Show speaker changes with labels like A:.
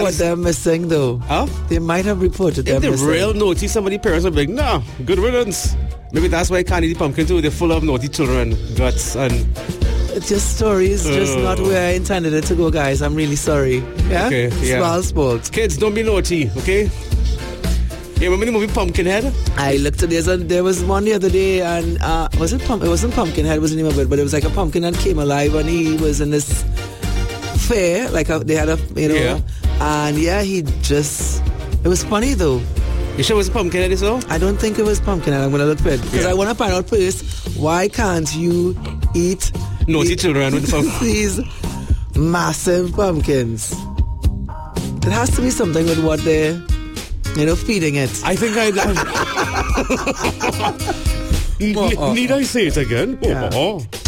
A: What they're missing though?
B: Huh?
A: They might have reported
B: If
A: them
B: they're
A: missing.
B: real naughty, some of the parents are like, nah, good riddance. Maybe that's why Candy the Pumpkin too. They're full of naughty children, guts, and
A: It's just stories, just not where I intended it to go, guys. I'm really sorry. Yeah?
B: Okay, yeah.
A: Small sports.
B: kids, don't be naughty, okay? Yeah, remember the movie Pumpkinhead?
A: I looked at this and there was one the other day and it wasn't Pumpkinhead was the name of it, but it was like a pumpkin that came alive and he was in this fair, like they had a, and it was funny though.
B: You sure it was Pumpkinhead, so?
A: I don't think it was Pumpkinhead. I'm going to look for it because I want to find out first, why can't you eat
B: Naughty children with the pumpkin.
A: these massive pumpkins? It has to be something with what they're feeding it.
B: I think need I say it again?
A: Yeah.
B: Oh.